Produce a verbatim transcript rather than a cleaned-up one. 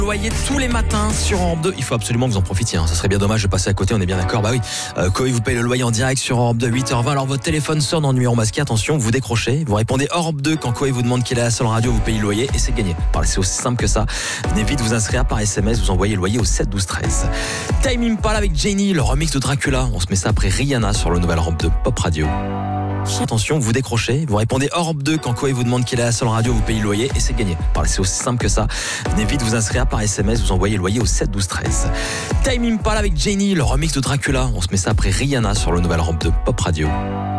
Loyer tous les matins sur Europe deux. Il faut absolument que vous en profitiez. Hein. Ça serait bien dommage de passer à côté, on est bien d'accord. Bah oui, euh, Koé vous paye le loyer en direct sur Europe deux, huit heures vingt. Alors votre téléphone sonne en numéro masqué. Attention, vous décrochez. Vous répondez Europe deux quand Koé vous demande quelle est la seule radio, vous payez le loyer et c'est gagné. Voilà, c'est aussi simple que ça. Venez vite vous inscrire par S M S, vous envoyez le loyer au sept douze treize. Time Impala avec Jenny, le remix de Dracula. On se met ça après Rihanna sur le nouvel Europe deux Pop Radio. Attention, vous décrochez, vous répondez Europe deux quand Koé vous demande quelle est la seule radio, vous payez le loyer et c'est gagné. Voilà, c'est aussi simple que ça. Venez vite vous inscrire par S M S, vous envoyez le loyer au sept douze treize. Time Impala avec Jenny, le remix de Dracula. On se met ça après Rihanna sur le nouvel Europe deux Pop Radio.